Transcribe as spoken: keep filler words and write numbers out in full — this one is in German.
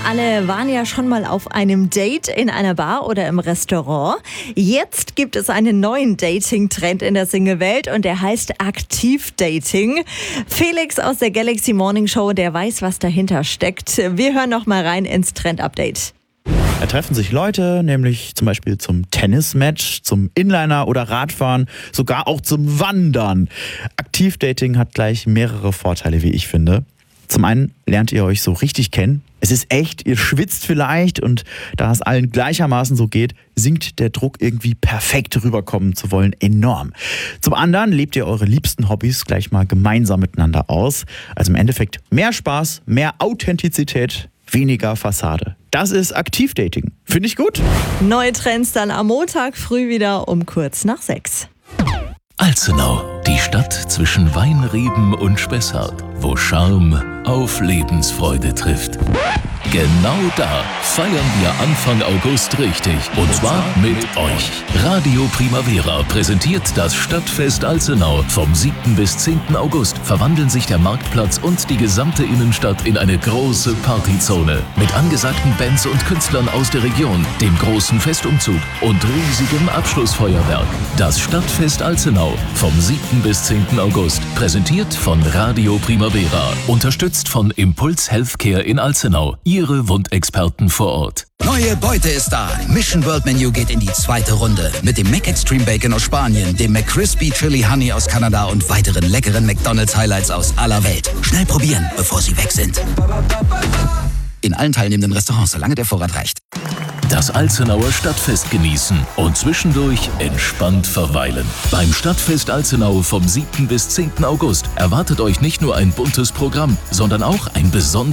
alle waren ja schon mal auf einem Date in einer Bar oder im Restaurant. Jetzt gibt es einen neuen Dating-Trend in der Single-Welt und der heißt Aktiv-Dating. Felix aus der Galaxy Morning Show, der weiß, was dahinter steckt. Wir hören noch mal rein ins Trend-Update. Da treffen sich Leute, nämlich zum Beispiel zum Tennismatch, zum Inliner oder Radfahren, sogar auch zum Wandern. Aktiv-Dating hat gleich mehrere Vorteile, wie ich finde. Zum einen lernt ihr euch so richtig kennen. Es ist echt, ihr schwitzt vielleicht und da es allen gleichermaßen so geht, sinkt der Druck, irgendwie perfekt rüberkommen zu wollen, enorm. Zum anderen lebt ihr eure liebsten Hobbys gleich mal gemeinsam miteinander aus. Also im Endeffekt mehr Spaß, mehr Authentizität, weniger Fassade. Das ist Aktiv-Dating. Finde ich gut. Neue Trends dann am Montag früh wieder um kurz nach sechs. Alzenau, die Stadt zwischen Weinreben und Spessart, wo Charme auf Lebensfreude trifft. Genau da feiern wir Anfang August richtig. Und zwar mit euch. Radio Primavera präsentiert das Stadtfest Alzenau. Vom siebten bis zehnten August verwandeln sich der Marktplatz und die gesamte Innenstadt in eine große Partyzone. Mit angesagten Bands und Künstlern aus der Region, dem großen Festumzug und riesigem Abschlussfeuerwerk. Das Stadtfest Alzenau vom siebten bis zehnten August. Präsentiert von Radio Primavera. Unterstützt von Impuls Healthcare in Alzenau. Ihre Wundexperten vor Ort. Neue Beute ist da. Mission World Menu geht in die zweite Runde. Mit dem Mac Extreme Bacon aus Spanien, dem McCrispy Chili Honey aus Kanada und weiteren leckeren McDonald's Highlights aus aller Welt. Schnell probieren, bevor sie weg sind. In allen teilnehmenden Restaurants, solange der Vorrat reicht. Das Alzenauer Stadtfest genießen und zwischendurch entspannt verweilen. Beim Stadtfest Alzenau vom siebten bis zehnten August erwartet euch nicht nur ein buntes Programm, sondern auch ein besonderes